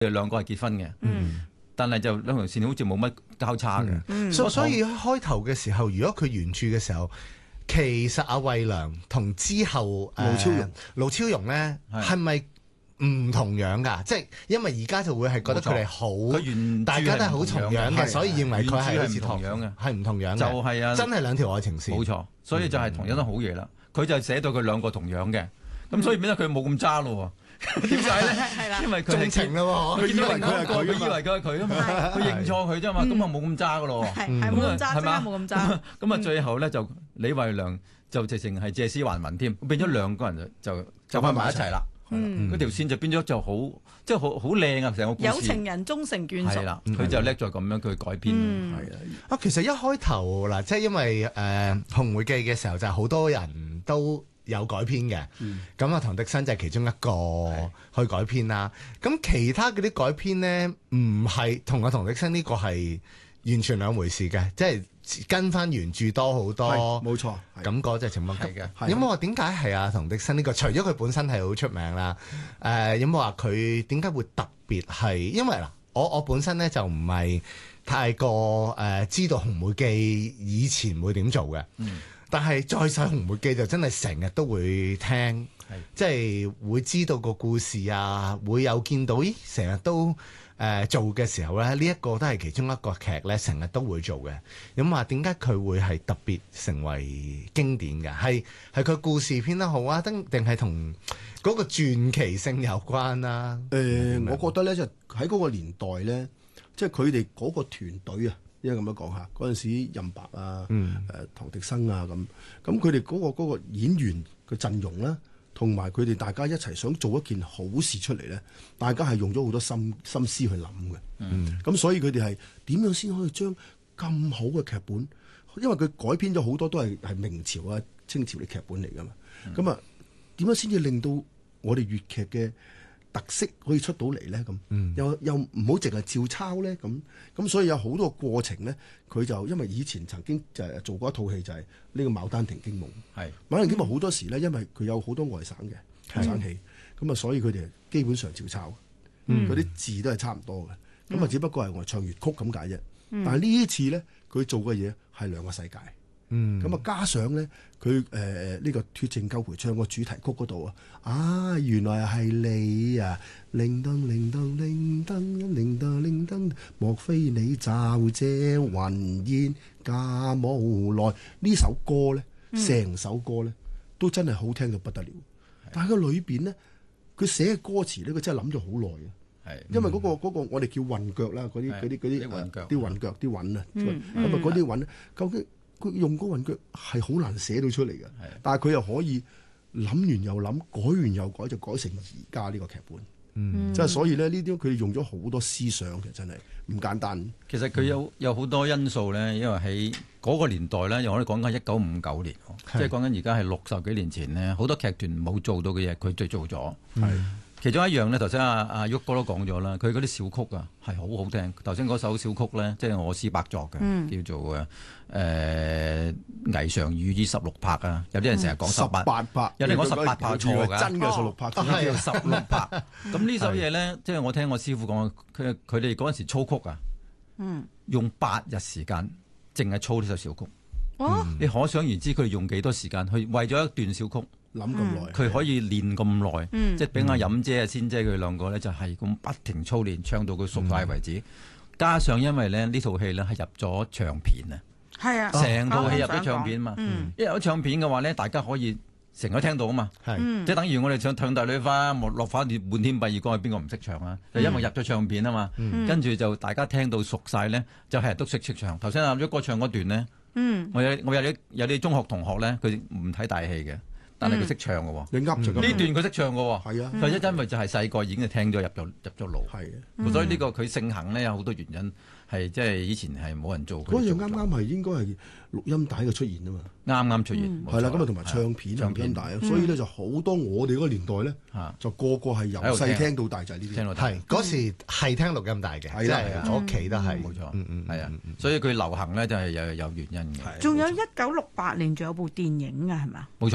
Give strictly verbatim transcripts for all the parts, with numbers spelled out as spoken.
佢哋兩個係結婚嘅，嗯、但係就兩條線好似冇乜交叉嘅。 嗯、所所以開頭嘅時候，如果佢原著嘅時候，其實阿惠良同之後盧超容，盧超容咧係咪唔同樣㗎？即係因為而家就會係覺得佢哋好，大家都係好同樣嘅，所以認為佢係好似同樣嘅，係唔同樣嘅。就係啊，真係兩條愛情線。冇錯，所以就係同樣都好嘢啦。佢就寫到佢兩個同樣嘅，咁所以變得佢冇咁渣咯。點解咧？係啦，因為佢係情咯，佢以為佢係佢，佢以為佢係佢啊嘛，佢認錯佢啫嘛，咁啊冇咁渣噶咯，係係冇咁渣，真係冇咁渣。咁啊最後咧就李惠良就直情係借屍還魂添，變咗兩個人就就走翻埋一齊啦。嗰條線就變咗就好，即係好好靚啊！成個故事有情人終成眷屬。係啦， 佢就叻在咁樣佢改編。係啊， 啊其實一開頭嗱，即係因為誒《紅梅記》嘅時候就係好多人都有改編嘅，咁啊唐滌生就係其中一個去改編啦。咁其他嗰啲改編呢，唔係同阿唐滌生呢個係完全兩回事嘅，即係跟翻原著多好多。 冇錯， 咁嗰隻情況係嘅。有冇話點解係阿唐滌生呢個？除咗佢本身係好出名啦，誒、呃、有冇話佢點解會特別係？因為嗱，我我本身呢就唔係太過誒、呃、知道《紅梅記》以前會點做嘅。嗯但係再睇《紅梅記》就真係成日都會聽，即係會知道個故事啊，會有見到，咦，成日都誒、呃、做嘅時候咧，呢、這、一個都係其中一個劇咧，成日都會做嘅。咁話點解佢會係特別成為經典嘅？係係佢故事編得好啊，定定係同嗰個傳奇性有關啊？ 誒、呃，我覺得咧就喺嗰個年代咧，即係佢哋嗰個團隊啊。因為咁樣講下，嗰陣時任白啊、誒、嗯呃、唐滌生啊咁，咁佢哋嗰個嗰、嗰個演員嘅陣容啦，同埋佢哋大家一齊想做一件好事出嚟咧，大家係用咗好多心心思去諗嘅。咁、嗯、所以佢哋係點樣先可以將咁好嘅劇本，因為佢改編咗好多都係係明朝啊、清朝啲劇本嚟噶嘛。咁啊點樣先至令到我哋粵劇嘅特色可以出到嚟咧，咁、嗯、又又唔好淨係照抄咧，咁咁所以有好多個過程咧，佢就因為以前曾經就係做過一套戲就係呢個《牡丹亭驚夢》，係《牡丹亭驚夢》好多時咧，因為佢有好多外省嘅外省戲，咁啊所以佢哋基本上照抄，嗰啲、嗯、字都係差唔多嘅，咁啊、嗯、只不過係我哋唱粵曲咁解啫。嗯、但係呢一次咧，佢做嘅嘢係兩個世界。嗯，咁啊加上咧，佢誒呢個《脫證鳩陪》唱個主題曲嗰度啊，啊原來係你啊，鈴鐺鈴鐺鈴鐺鈴鐺鈴鐺，莫非你罩遮雲煙假無奈？呢首歌咧，成首歌咧都真係好聽到不得了。嗯、但係佢裏邊咧，佢寫嘅歌詞咧，佢真係諗咗好耐嘅。係，嗯、因為嗰、嗰個、嗰個我哋叫韻腳啦，嗰啲嗰啲嗰啲韻腳，啲韻腳啲韻啊，咁啊嗰啲韻咧，究竟？佢用嗰韻腳係好難寫到出嚟嘅，的但係佢又可以諗完又諗，改完又改，就改成而家呢個劇本。嗯，即係所以咧，呢啲佢用咗好多思想嘅，真係唔簡單。 其實佢有有好多因素咧，因為喺嗰個年代咧，我哋講緊一九五九年，即係講緊而家係六十幾年前咧，好多劇團冇做到嘅嘢，佢最做咗。係。其中一樣咧，頭先阿阿旭哥都講咗啦，佢嗰啲小曲啊係好好聽。頭先嗰首小曲咧，即係我師伯作嘅，嗯、叫做誒誒霓裳羽衣十六拍啊。有啲人成日講十八拍，有啲講十八拍錯㗎，真嘅十六拍，哦、叫十六拍。咁呢首嘢咧，即係我聽我師傅講，佢佢哋嗰陣時操曲啊，嗯、用八日時間，淨係操呢首小曲。哦、你可想而知佢哋用幾多時間去為咗一段小曲。 諗咁耐， 佢可以練咁耐，嗯、即係俾阿飲姐啊、仙姐佢兩個咧，就係咁不停操練，唱到佢熟晒為止。嗯、加上因為咧呢套戲咧係入咗唱片啊，係啊，成套戲入咗唱片啊嘛。嗯、一入咗唱片嘅話咧，大家可以成日聽到啊嘛。係、嗯，即係等於我哋唱《唱大女花》、《落花滿天白月光》，係邊個唔識唱啊？嗯、就因為入咗唱片啊嘛。嗯、跟住就大家聽到熟晒咧，就係人都識識唱。頭先阿旭哥唱嗰段咧，嗯、我有我有啲有啲中學同學咧，佢唔睇大戲嘅。但係佢識唱嘅喎， 你噏住咁呢段佢識唱嘅喎，係啊，佢一因為就係細個已經係聽咗入咗入咗腦，係嘅，所以呢個佢盛行咧有好多原因係即係以前係冇人做。 嗰樣啱啱係應該係錄音帶嘅出現啊嘛， 啱啱出現， 係啦，咁啊同埋唱片錄音帶啊，所以咧就好多我哋嗰個年代咧，就個個係由細聽到大就係呢啲， 係嗰時係聽錄音帶嘅，即係我屋企都係， 冇錯，嗯嗯，係啊，所以佢流行咧就係有有原因嘅。 仲有一九六八年仲有部電影嘅係咪啊？ 冇錯。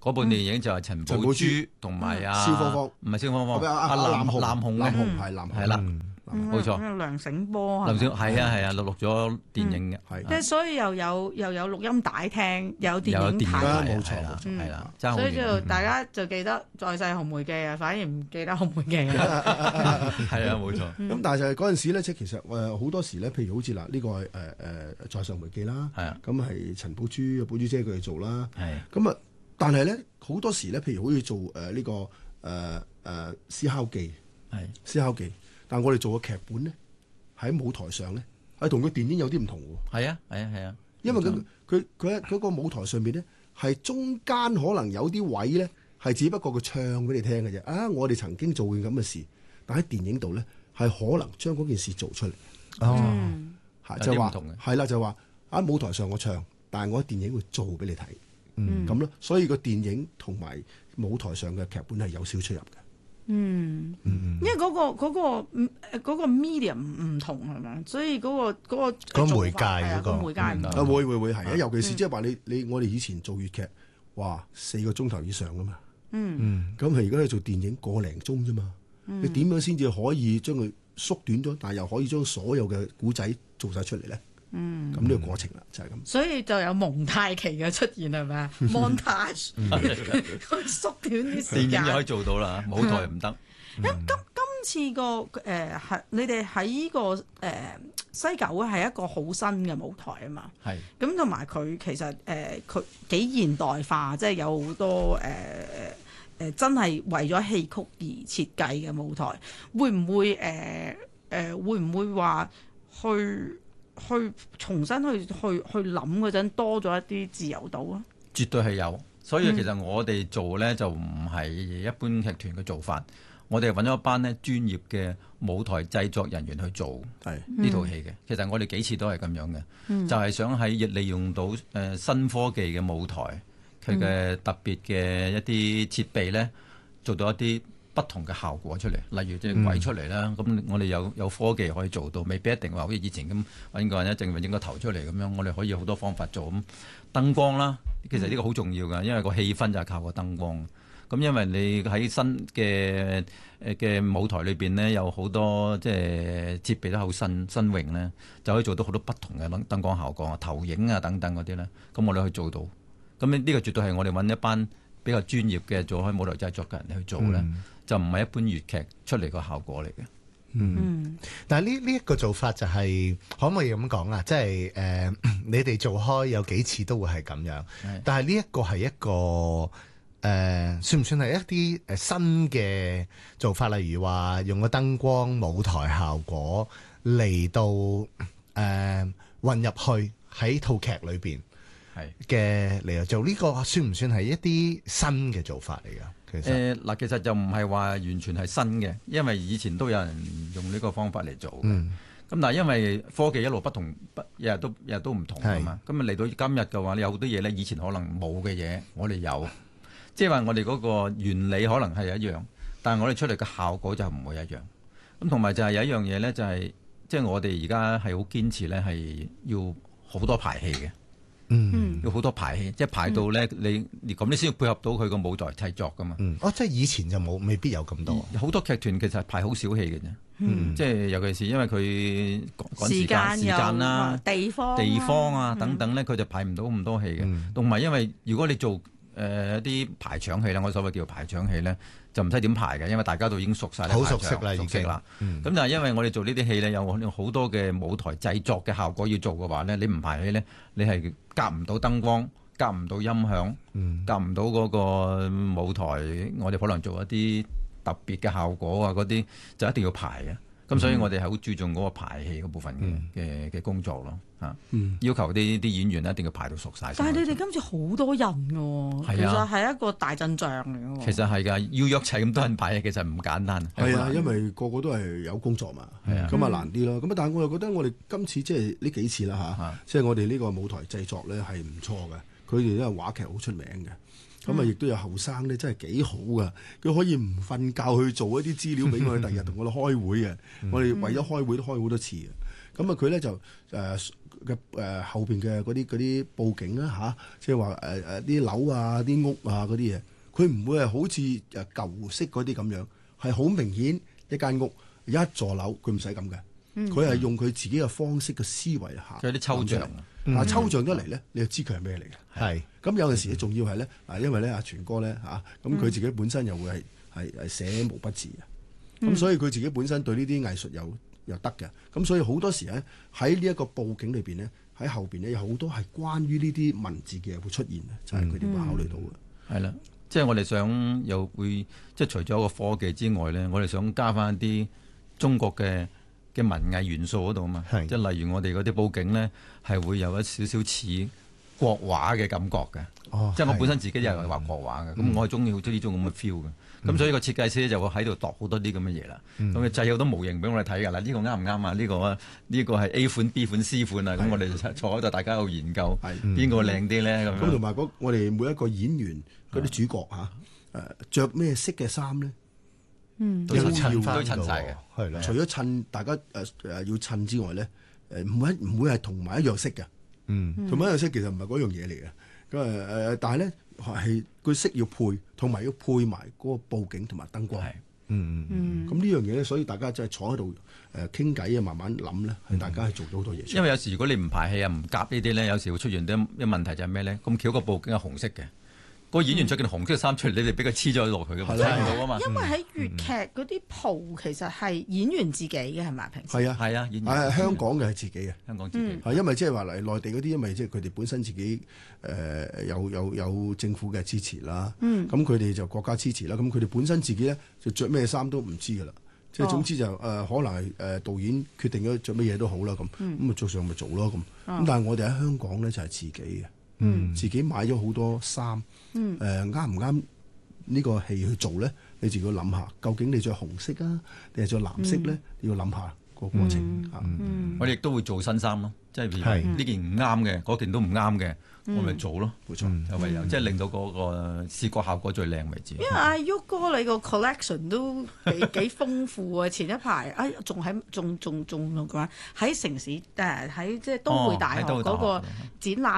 嗰部電影就係陳寶珠同埋阿蕭芳芳， 唔係蕭芳芳， 阿阿藍紅藍紅藍紅係藍紅係啦。冇錯， 梁醒波梁醒係啊係啊，錄錄咗電影嘅， 係即係所以又有又有錄音帶聽，有電影睇， 冇錯啦，係啦， 所以就大家就記得在世紅梅記啊，反而唔記得紅梅記啊， 係啊冇錯。 咁但係就係嗰陣時咧，即係其實誒好多時咧，譬如好似嗱呢個係誒誒在世紅梅記啦，係啊，咁係陳寶珠、寶珠姐佢哋做啦，係咁啊，但係咧好多時咧，譬如好似做誒呢個誒誒思考記，係思考記。但係我哋做嘅劇本咧，喺舞台上咧，係同個電影有啲唔同喎。係啊，係啊，係啊。 因為佢佢佢喺嗰個舞台上邊咧，係中間可能有啲位咧，係只不過佢唱俾你聽嘅啫。啊，我哋曾經做過咁嘅事，但喺電影度咧，係可能將嗰件事做出嚟。哦，係、嗯、就話係啦，就話喺舞台上我唱，但係我喺電影會做俾你睇。嗯，咁咯，所以個電影同埋舞台上嘅劇本係有少出入嘅。 嗯，因為嗰、嗰個嗰、嗰個嗰個 medium 唔同係咪？所以嗰、嗰個嗰、嗰個媒介嗰個媒介唔同。 啊會會會係啊，尤其是即係話你你我哋以前做粵劇，哇四個鐘頭以上噶嘛。嗯，咁係而家你做電影個零鐘啫嘛。嗯、你點樣先至可以將佢縮短咗，但係又可以將所有嘅古仔做晒出嚟咧？嗯，咁呢個過程啦，就係、是、咁。 所以就有蒙太奇嘅出現係咪啊 ？montage 縮短啲時間。 電影就可以做到啦，舞台唔得。咁、 嗯、今今次個誒係你哋喺呢個誒、呃、西九係一個好新嘅舞台啊嘛。係。咁同埋佢其實誒佢幾現代化，即係有好多誒誒、呃、真係為咗戲曲而設計嘅舞台，會唔會誒誒、呃呃、會唔會話去？去重新去去去諗嗰陣多咗一啲自由度啊！ 絕對係有，所以其實我哋做呢，就唔係一般劇團嘅做法，我哋揾咗一班呢專業嘅舞台製作人員去做係呢套戲嘅。嗯、其實我哋幾次都係咁樣嘅，嗯、就係想喺亦利用到誒、呃、新科技嘅舞台，佢嘅特別嘅一啲設備呢，做到一啲不同嘅效果出嚟，例如即係鬼出嚟啦，咁、嗯、我哋有有科技可以做到，未必一定話好似以前咁揾個人一整整個頭出嚟咁樣，我哋可以有好多方法做。咁燈光啦，其實呢個好重要㗎，因為個氣氛就係靠個燈光。咁因為你喺新嘅誒嘅舞台裏邊呢，有好多即係設備都好新新穎呢，就可以做到好多不同嘅燈燈光效果啊、投影啊等等嗰啲咧。咁我哋可以做到。咁呢呢個絕對係我哋揾一班比較專業嘅做開舞台製作嘅人去做咧。嗯就唔係一般粵劇出嚟個效果嚟嘅。 嗯，但係呢呢一個做法就係、是、可唔可以咁講啊？即係誒、呃，你哋做開有幾次都會係咁樣，是但係呢一個係一個誒、呃，算唔算係一啲誒新嘅做法？例如話用個燈光舞台效果嚟到誒、呃、混入去喺套劇裏邊係嘅嚟到做呢、這個，算唔算係一啲新嘅做法嚟㗎？誒嗱， 其實、呃、其實就唔係話完全係新嘅，因為以前都有人用呢個方法嚟做嘅。咁、嗯、但係因為科技一路不同，不日日都日日都唔同㗎嘛。咁啊嚟到今日嘅話，你有好多嘢咧，以前可能冇嘅嘢，我哋有。即係話我哋嗰個原理可能係一樣，但係我哋出嚟嘅效果就唔會一樣。咁同埋就係有一樣嘢咧，就係即係我哋而家係好堅持咧，係要好多排戲嘅。嗯，要好多排戲，即係排到咧，嗯、你咁你先要配合到佢個舞台製作噶嘛。 嗯，哦，即係以前就冇，未必有咁多。 好多劇團其實排好少戲嘅啫。嗯，即係尤其是因為佢趕時間、時間啦、 地方、 地方啊等等咧，佢就排唔到咁多戲嘅。同埋、嗯、因為如果你做誒一啲排場戲咧，我所謂叫排場戲咧，就唔使點排嘅，因為大家都已經熟晒啦， 好熟悉啦， 熟悉啦。咁、 嗯、 但係因為我哋做呢啲戲咧，有好多嘅舞台製作嘅效果要做嘅話咧，你唔排戲咧，你係夾唔到燈光，夾唔到音響，夾唔到嗰個舞台。我哋可能做一啲特別嘅效果啊，嗰啲就一定要排嘅。咁、嗯、所以我哋係好注重嗰個排戲嗰部分嘅嘅嘅工作咯，嚇、嗯，要求啲啲演員一定要排到熟晒。 但係你哋今次好多人喎，啊、其實係一個大陣仗嚟嘅喎。 其實係㗎，要約齊咁多人排戲，其實唔簡單。 係啊，因為個個都係有工作嘛，咁啊、嗯、難啲咯。咁啊，但係我又覺得我哋今次即係呢幾次啦嚇，即係、啊、我哋呢個舞台製作咧係唔錯嘅，佢哋都係話劇好出名嘅。咁啊，亦都有後生咧，真係幾好噶。佢可以唔瞓覺去做一啲資料俾我哋，第日同我哋開會嘅。我哋為咗開會都開好多次嘅。咁啊，佢咧就誒嘅誒後邊嘅嗰啲嗰啲佈景啊嚇，即係話誒誒啲樓啊、啲屋啊嗰啲嘢，佢唔會係好似誒舊式嗰啲咁樣，係好明顯一間屋一座樓，佢唔使咁嘅，佢係、嗯、用佢自己嘅方式嘅思維嚇， 有啲抽象啊， 嗱抽象得嚟咧，你就知佢係咩嚟嘅。 係咁有陣時咧，仲要係咧，嗱，因為咧阿全哥咧嚇，咁佢自己本身又會係係係寫毛筆字嘅，咁、嗯、所以佢自己本身對呢啲藝術又又得嘅，咁所以好多時咧喺呢一個佈景裏邊咧，喺後邊咧有好多係關於呢啲文字嘅會出現嘅，就係佢哋會考慮到嘅。 係啦、嗯，即係我哋想又會即係除咗個科技之外咧，我哋想加翻啲中國嘅嘅文藝元素嗰度啊嘛， 是即係例如我哋嗰啲佈景咧係會有一少少似國畫嘅感覺嘅， 哦、 即係我本身自己又係畫國畫嘅，咁、嗯、我係中意好中意呢種咁嘅 feel 嘅，咁、嗯、所以個設計師就會喺度度好多啲咁嘅嘢啦，咁佢製好多模型俾我哋睇㗎啦，呢、呢個啱唔啱啊？呢、呢個啊，呢、呢個係 A 款、B 款、C 款啊，咁我哋坐喺度大家喺度研究，邊個靚啲咧？咁咁同埋我哋每一個演員嗰啲主角嚇，誒著咩色嘅衫咧？ 嗯， 都要襯都襯晒嘅， 係啦。 除咗襯大家誒誒要襯之外咧，誒唔會唔會係同埋一樣色嘅。 嗯， 同埋一樣色其實唔係嗰樣嘢嚟嘅。咁誒誒，但係咧係個色要配，同埋要配埋嗰個佈景同埋燈光。 嗯嗯， 咁呢樣嘢咧，所以大家真係坐喺度誒傾偈啊，慢慢諗咧，係大家係做咗好多嘢。 因為有時如果你唔排戲啊，唔夾呢啲咧，有時會出現啲一問題就係咩咧？咁巧個佈景係紅色嘅。個演員着件紅色衫出嚟，你哋俾佢黐咗落去嘅，睇唔到啊嘛。 因為喺粵劇嗰啲袍其實係演員自己嘅係咪？平時係啊係啊，演員係香港嘅係自己嘅， 香港自己。 係因為即係話嚟內地嗰啲，因為即係佢哋本身自己誒有有有政府嘅支持啦。咁佢哋就國家支持啦。咁佢哋本身自己咧就着咩衫都唔知㗎啦。即係總之就誒可能係誒導演決定咗着乜嘢都好啦咁，咁啊着上咪做咯咁。咁但係我哋喺香港咧就係自己嘅。嗯，自己買咗好多衫，誒啱唔啱呢個戲去做咧？你自己要諗下，究竟你着紅色啊，定係着藍色咧？你要諗下個過程嚇。 我哋亦都會做新衫咯，即係譬如呢件唔啱嘅，嗰件都唔啱嘅，我咪做咯，冇錯，就唯有即係令到嗰個視覺效果最靚為止。 因為阿旭哥你個 collection 都幾幾豐富啊！前一排啊，仲喺仲仲仲咁樣喺城市誒喺即係都會大學嗰個展覽。